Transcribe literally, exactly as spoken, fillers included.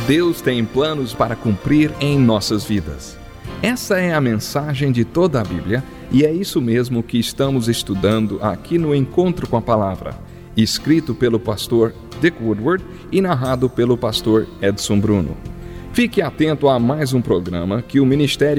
Deus tem planos para cumprir em nossas vidas. Essa é a mensagem de toda a Bíblia e é isso mesmo que estamos estudando aqui no Encontro com a Palavra, escrito pelo pastor Dick Woodward e narrado pelo pastor Edson Bruno. Fique atento a mais um programa que o Ministério